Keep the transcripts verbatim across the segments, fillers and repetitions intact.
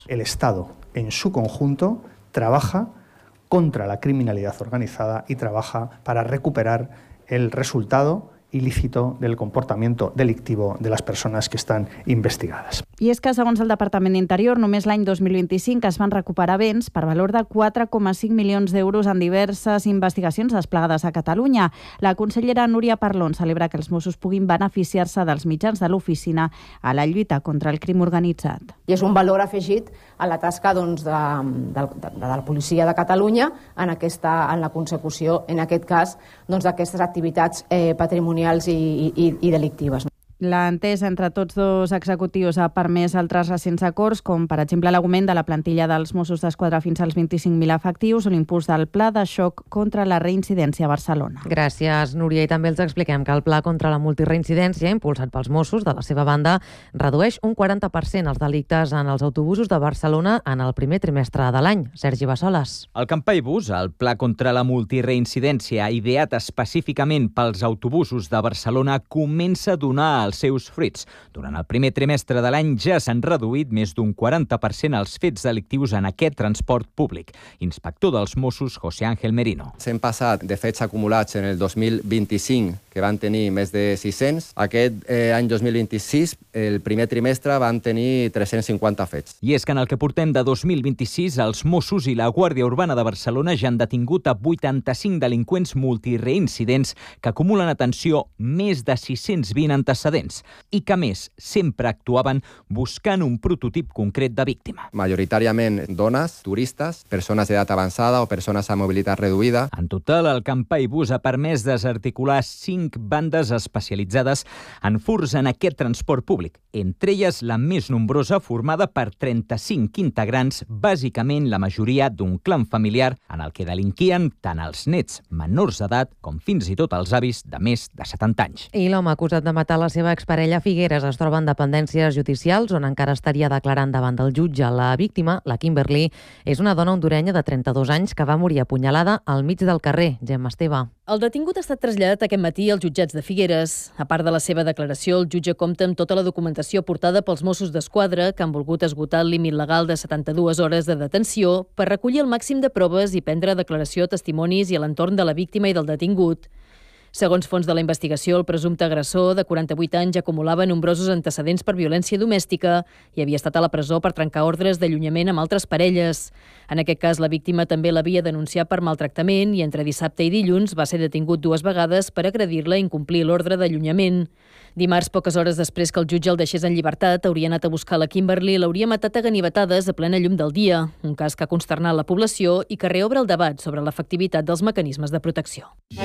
El Estado, en su conjunto, trabaja contra la criminalidad organizada y trabaja para recuperar el resultado ilícito del comportamiento delictivo de les persones que estan investigades. I és que, segons el Departament d'Interior, només l'any dos mil vint-i-cinc es van recuperar béns per valor de quatre coma cinc milions d'euros en diverses investigacions desplegades a Catalunya. La consellera Núria Parlon celebra que els Mossos puguin beneficiar-se dels mitjans de l'oficina a la lluita contra el crim organitzat. I és un valor afegit a la tasca doncs, de, de, de, de la policia de Catalunya en, aquesta, en la consecució, en aquest cas, doncs, d'aquestes activitats eh, patrimonials i, i, i delictives. L'entesa entre tots dos executius ha permès altres recents acords, com per exemple l'augment de la plantilla dels Mossos d'Esquadra fins als vint-i-cinc mil efectius o l'impuls del pla de xoc contra la reincidència a Barcelona. Gràcies, Núria. I també els expliquem que el pla contra la multireincidència, impulsat pels Mossos, de la seva banda, redueix un quaranta per cent els delictes en els autobusos de Barcelona en el primer trimestre de l'any. Sergi Bassoles. El Campai Bus, el pla contra la multireincidència ideat específicament pels autobusos de Barcelona, comença a donar els seus fruits. Durant el primer trimestre de l'any ja s'han reduït més d'un quaranta per cent els fets delictius en aquest transport públic. Inspector dels Mossos, José Ángel Merino. S'hem passat de fets acumulats en el dos mil vint-i-cinc, que van tenir més de sis-cents. Aquest eh, any dos mil vint-i-sis, el primer trimestre, van tenir tres-cents cinquanta fets. I és que en el que portem de dos mil vint-i-sis, els Mossos i la Guàrdia Urbana de Barcelona ja han detingut a vuitanta-cinc delinqüents multireincidents que acumulen, atenció, més de sis-cents vint antecedents i que, més, sempre actuaven buscant un prototip concret de víctima. Majoritàriament dones, turistes, persones d'edat avançada o persones amb mobilitat reduïda. En total, el Campai Bus ha permès desarticular cinc bandes especialitzades en furts en aquest transport públic, entre elles la més nombrosa, formada per trenta-cinc integrants, bàsicament la majoria d'un clan familiar en el que delinquien tant els nets menors d'edat com fins i tot els avis de més de setanta anys. I l'home acusat de matar la seva exparella Figueres es troba en dependències judicials on encara estaria declarant davant del jutge. La víctima, la Kimberly, és una dona hondurenya de trenta-dos anys que va morir apunyalada al mig del carrer. Gemma Esteve. El detingut ha estat traslladat aquest matí als jutjats de Figueres. A part de la seva declaració, el jutge compta amb tota la documentació portada pels Mossos d'Esquadra, que han volgut esgotar el límit legal de setanta-dues hores de detenció per recollir el màxim de proves i prendre declaració, testimonis i a l'entorn de la víctima i del detingut. Segons fons de la investigació, el presumpte agressor, de quaranta-vuit anys, acumulava nombrosos antecedents per violència domèstica i havia estat a la presó per trencar ordres d'allunyament amb altres parelles. En aquest cas, la víctima també l'havia denunciat per maltractament i entre dissabte i dilluns va ser detingut dues vegades per agredir-la i incomplir l'ordre d'allunyament. Dimarts, poques hores després que el jutge el deixés en llibertat, hauria anat a buscar la Kimberly i l'hauria matat a ganivetades a plena llum del dia, un cas que ha consternat la població i que reobre el debat sobre l'efectivitat dels mecanismes de protecció.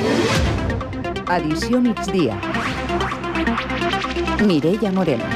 Edició migdia. Mireia Moreno.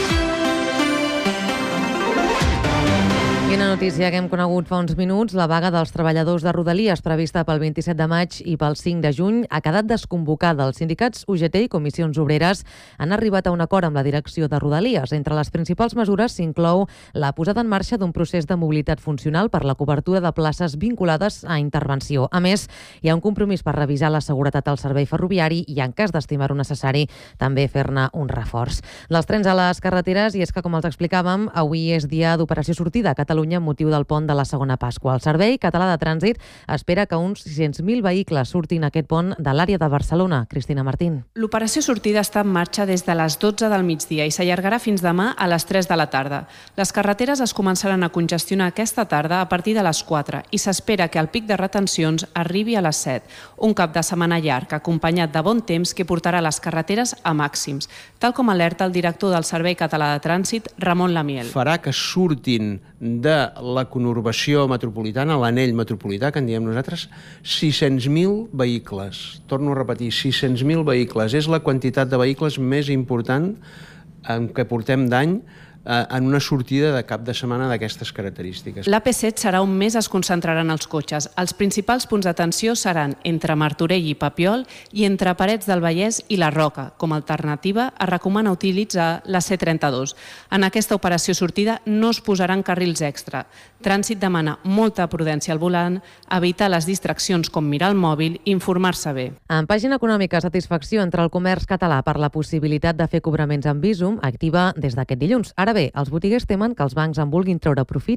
I una notícia que hem conegut fa uns minuts, la vaga dels treballadors de Rodalies prevista pel vint-i-set de maig i pel cinc de juny ha quedat desconvocada. Els sindicats U G T i Comissions Obreres han arribat a un acord amb la direcció de Rodalies. Entre les principals mesures s'inclou la posada en marxa d'un procés de mobilitat funcional per la cobertura de places vinculades a intervenció. A més, hi ha un compromís per revisar la seguretat al servei ferroviari i, en cas d'estimar-ho necessari, també fer-ne un reforç. Dels trens a les carreteres, i és que, com els explicàvem, avui és dia d'operació sortida a Catalunya amb motiu del pont de la segona Pasqua. El Servei Català de Trànsit espera que uns sis-cents mil vehicles surtin a aquest pont de l'àrea de Barcelona. Cristina Martín. L'operació sortida està en marxa des de les dotze del migdia i s'allargarà fins demà a les tres de la tarda. Les carreteres es començaran a congestionar aquesta tarda a partir de les quatre i s'espera que el pic de retencions arribi a les set. Un cap de setmana llarg, acompanyat de bon temps, que portarà les carreteres a màxims, tal com alerta el director del Servei Català de Trànsit, Ramon Lamiel. Farà que surtin de la conurbació metropolitana, l'anell metropolità, que en diem nosaltres, sis-cents mil vehicles. Torno a repetir, sis-cents mil vehicles. És la quantitat de vehicles més important en què portem d'any en una sortida de cap de setmana d'aquestes característiques. L'A P set serà on més es concentraran els cotxes. Els principals punts d'atenció seran entre Martorell i Papiol i entre Parets del Vallès i la Roca. Com a alternativa, es recomana utilitzar la C trenta-dos. En aquesta operació sortida no es posaran carrils extra. Trànsit demana molta prudència al volant, evitar les distraccions com mirar el mòbil i informar-se bé. En pàgina econòmica, satisfacció entre el comerç català per la possibilitat de fer cobraments amb Bizum activa des d'aquest dilluns. Ara bé, Ara bé, els botiguers temen que els bancs en vulguin treure profit